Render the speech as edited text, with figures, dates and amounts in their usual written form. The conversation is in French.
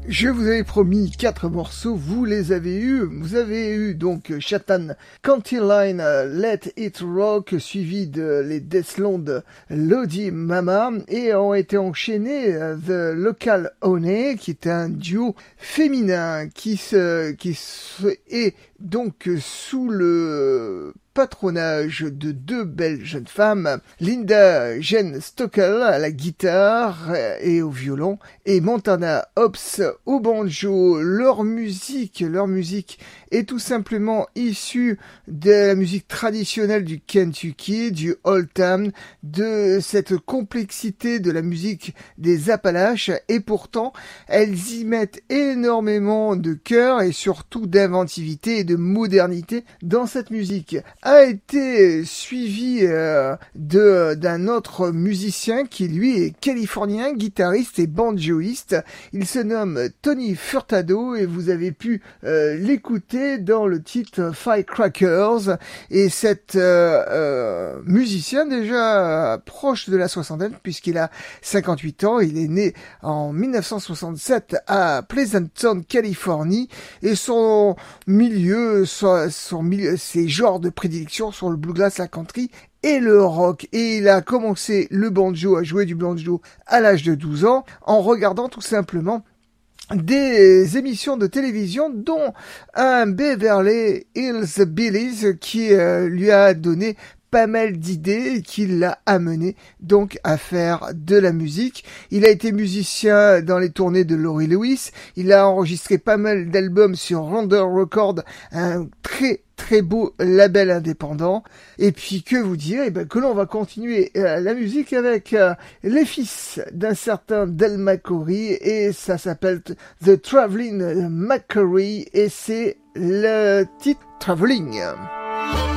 Je vous avais promis 4 morceaux, vous les avez eus. Vous avez eu donc Chatan, County Line, Let It Rock, suivi de les Deathland, Lodi Mama, et ont été enchaînés The Local Honey, qui est un duo féminin qui est donc sous le patronage de 2 belles jeunes femmes, Linda Jane Stockel à la guitare et au violon, et Montana Hobbs au banjo. Leur musique est tout simplement issue de la musique traditionnelle du Kentucky, du old time, de cette complexité de la musique des Appalaches, et pourtant elles y mettent énormément de cœur et surtout d'inventivité et de modernité dans cette musique. A été suivi d'un autre musicien qui lui est californien, guitariste et banjoiste. Il se nomme Tony Furtado et vous avez pu l'écouter dans le titre Firecrackers. Et cet musicien déjà proche de la soixantaine puisqu'il a 58 ans, il est né en 1967 à Pleasanton, Californie, et son milieu, ses genres de prédilection sont le bluegrass, la country et le rock. Et il a commencé le banjo, à jouer du banjo à l'âge de 12 ans en regardant tout simplement des émissions de télévision, dont un Beverly Hills Billies qui lui a donné pas mal d'idées et qui l'a amené donc à faire de la musique. Il a été musicien dans les tournées de Laurie Lewis. Il a enregistré pas mal d'albums sur Random Records, un très beau label indépendant. Et puis que vous dire, que l'on va continuer la musique avec les fils d'un certain Del McCoury, et ça s'appelle The Traveling McCoury et c'est le titre Traveling.